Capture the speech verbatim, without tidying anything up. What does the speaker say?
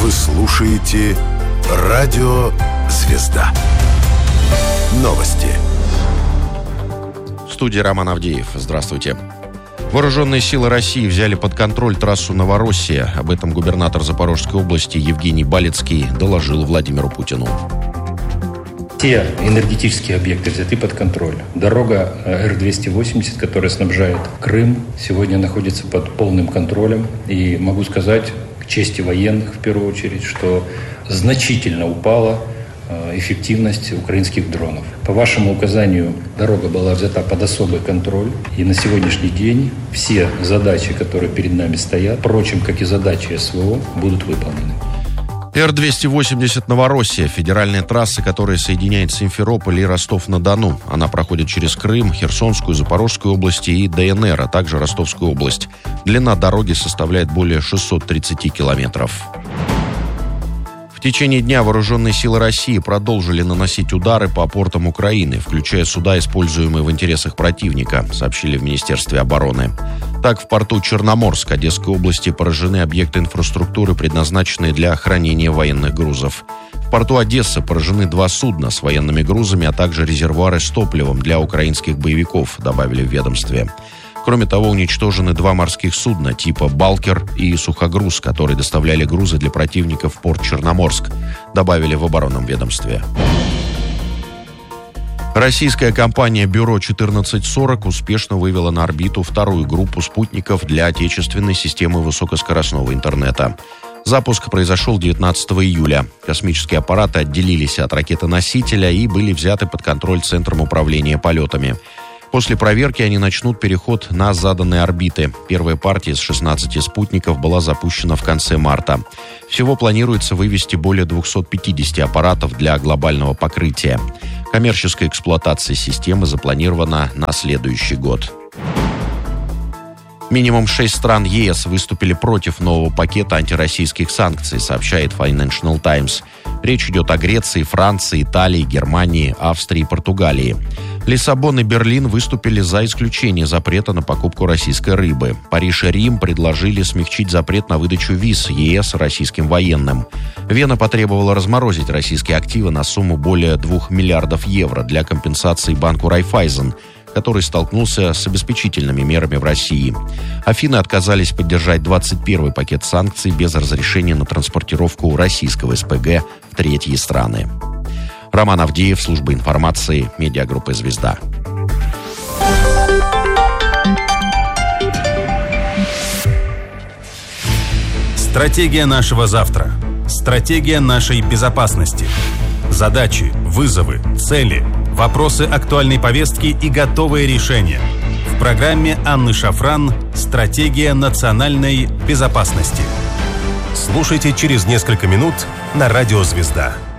Вы слушаете «Радио Звезда». Новости. В студии Роман Авдеев. Здравствуйте. Вооруженные силы России взяли под контроль трассу Новороссия. Об этом губернатор Запорожской области Евгений Балицкий доложил Владимиру Путину. Все энергетические объекты взяты под контроль. Дорога Эр двести восемьдесят, которая снабжает Крым, сегодня находится под полным контролем. И могу сказать, к чести военных в первую очередь, что значительно упала эффективность украинских дронов. По вашему указанию дорога была взята под особый контроль. И на сегодняшний день все задачи, которые перед нами стоят, впрочем, как и задачи СВО, будут выполнены. Эр двести восемьдесят Новороссия – федеральная трасса, которая соединяет Симферополь и Ростов-на-Дону. Она проходит через Крым, Херсонскую, Запорожскую области и ДНР, а также Ростовскую область. Длина дороги составляет более шестьсот тридцать километров. В течение дня вооруженные силы России продолжили наносить удары по портам Украины, включая суда, используемые в интересах противника, сообщили в Министерстве обороны. Так, в порту Черноморск Одесской области поражены объекты инфраструктуры, предназначенные для хранения военных грузов. В порту Одессы поражены два судна с военными грузами, а также резервуары с топливом для украинских боевиков, добавили в ведомстве. Кроме того, уничтожены два морских судна типа «Балкер» и «Сухогруз», которые доставляли грузы для противника в порт Черноморск, добавили в оборонном ведомстве. Российская компания «Бюро четырнадцать сорок» успешно вывела на орбиту вторую группу спутников для отечественной системы высокоскоростного интернета. Запуск произошел девятнадцатого июля. Космические аппараты отделились от ракеты-носителя и были взяты под контроль Центром управления полетами. После проверки они начнут переход на заданные орбиты. Первая партия из шестнадцати спутников была запущена в конце марта. Всего планируется вывести более двухсот пятидесяти аппаратов для глобального покрытия. Коммерческая эксплуатация системы запланирована на следующий год. Минимум шесть стран ЕС выступили против нового пакета антироссийских санкций, сообщает Financial Times. Речь идет о Греции, Франции, Италии, Германии, Австрии и Португалии. Лиссабон и Берлин выступили за исключение запрета на покупку российской рыбы. Париж и Рим предложили смягчить запрет на выдачу виз ЕС российским военным. Вена потребовала разморозить российские активы на сумму более двух миллиардов евро для компенсации банку Райффайзен, который столкнулся с обеспечительными мерами в России. Афины отказались поддержать двадцать первый пакет санкций без разрешения на транспортировку российского СПГ в третьи страны. Роман Авдеев, служба информации, медиагруппы «Звезда». Стратегия нашего завтра. Стратегия нашей безопасности. Задачи, вызовы, цели, вопросы актуальной повестки и готовые решения. В программе Анны Шафран «Стратегия национальной безопасности». Слушайте через несколько минут на радио «Звезда».